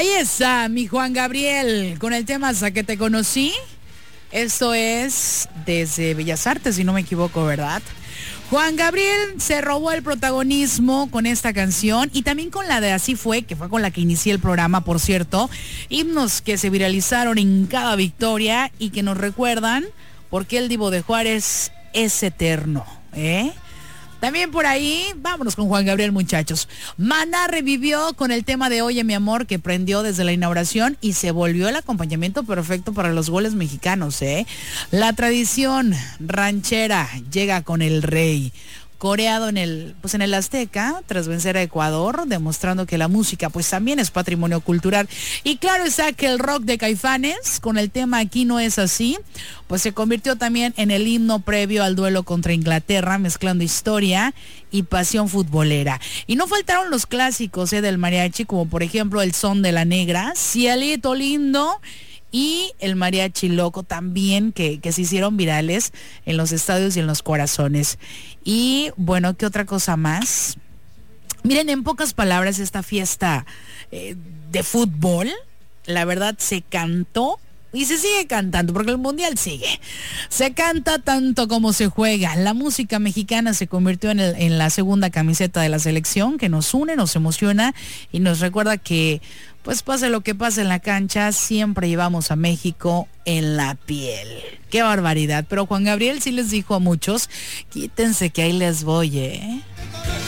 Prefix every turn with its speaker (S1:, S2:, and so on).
S1: Ahí está mi Juan Gabriel con el tema Hasta que te conocí. Esto es desde Bellas Artes, si no me equivoco, ¿verdad? Juan Gabriel se robó el protagonismo con esta canción y también con la de Así Fue, que fue con la que inicié el programa, por cierto. Himnos que se viralizaron en cada victoria y que nos recuerdan por qué el Divo de Juárez es eterno, ¿eh? También por ahí, vámonos con Juan Gabriel, muchachos. Maná revivió con el tema de Oye mi amor, que prendió desde la inauguración y se volvió el acompañamiento perfecto para los goles mexicanos, ¿eh? La tradición ranchera llega con el rey. Coreado en el Azteca, tras vencer a Ecuador, demostrando que la música pues también es patrimonio cultural. Y claro está que el rock de Caifanes, con el tema Aquí no es así, pues se convirtió también en el himno previo al duelo contra Inglaterra, mezclando historia y pasión futbolera. Y no faltaron los clásicos del mariachi, como por ejemplo el Son de la Negra, Cielito Lindo, y el Mariachi Loco también, que se hicieron virales en los estadios y en los corazones. Y bueno, ¿qué otra cosa más? Miren, en pocas palabras, esta fiesta de fútbol, la verdad se cantó y se sigue cantando, porque el mundial sigue. Se canta tanto como se juega. La música mexicana se convirtió en la segunda camiseta de la selección, que nos une, nos emociona y nos recuerda que pues pase lo que pase en la cancha, siempre llevamos a México en la piel. ¡Qué barbaridad! Pero Juan Gabriel sí les dijo a muchos, quítense que ahí les voy, ¿eh?